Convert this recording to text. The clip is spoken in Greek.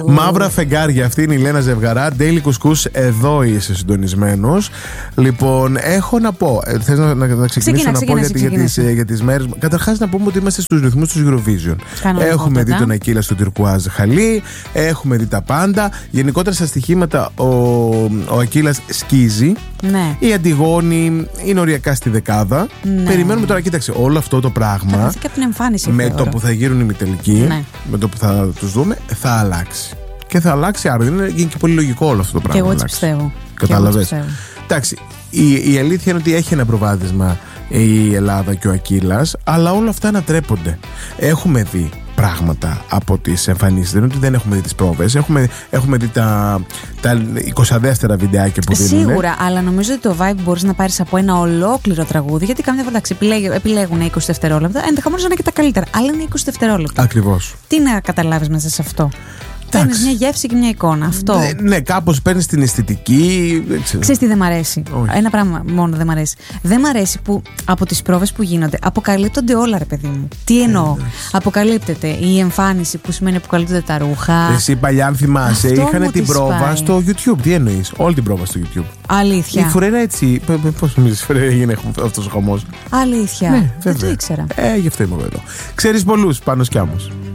Μαύρα φεγγάρια, αυτή είναι η Λένα Ζευγαρά. Daily Κουσκούς, εδώ είσαι συντονισμένος. Λοιπόν, έχω να πω. Θες να ξεκινήσω να πω για τις μέρες. Καταρχάς, να πούμε ότι είμαστε στους ρυθμούς του Eurovision. Έχουμε δει τον Ακύλα στο Τυρκουάζ Χαλί, έχουμε δει τα πάντα. Γενικότερα στα στοιχήματα ο Ακύλας σκίζει. Ναι. Η Αντιγόνη είναι οριακά στη δεκάδα. Ναι. Περιμένουμε τώρα, κοίταξε, όλο αυτό το πράγμα. Και από την εμφάνιση. Με το που θα γίνουν οι ημιτελικοί, ναι. με το που θα τους δούμε, θα αλλάξει. Και θα αλλάξει, άρα είναι και πολύ λογικό όλο αυτό το πράγμα. Και εγώ έτσι πιστεύω. Κατάλαβες. Εντάξει, η αλήθεια είναι ότι έχει ένα προβάδισμα η Ελλάδα και ο Ακύλας, αλλά όλα αυτά ανατρέπονται. Έχουμε δει πράγματα από τις εμφανίσεις. Δεν είναι ότι δεν έχουμε δει τις πρόβες. Έχουμε δει τα 22 βιντεάκια που δίνουν. Σίγουρα, αλλά νομίζω ότι το vibe μπορείς να πάρεις από ένα ολόκληρο τραγούδι. Γιατί καμιά φορά επιλέγουν 20 δευτερόλεπτα. Ενδεχομένως να είναι και τα καλύτερα. Αλλά είναι 20 δευτερόλεπτα. Ακριβώς. Τι να καταλάβεις μέσα σε αυτό. Παίρνεις μια γεύση και μια εικόνα. Αυτό. Ναι, κάπως παίρνεις την αισθητική. Ξέρεις τι δεν μ' αρέσει. Όχι. Ένα πράγμα μόνο δεν μ' αρέσει. Δεν μ' αρέσει που από τις πρόβες που γίνονται αποκαλύπτονται όλα, ρε παιδί μου. Τι εννοώ. Αποκαλύπτεται η εμφάνιση, που σημαίνει αποκαλύπτονται τα ρούχα. Εσύ παλιά, αν θυμάσαι, είχαν την πρόβα πάει στο YouTube. Τι εννοείς? Όλη την πρόβα στο YouTube. Αλήθεια. Η Φουρέρα έτσι. Πώς νομίζεις, Φουρέρα έγινε αυτός ο χαμός? Αλήθεια. Ναι, δεν το ήξερα. Γι' αυτό είμαι εδώ. Ξέρεις πολλούς, Πάνος Κιάμος.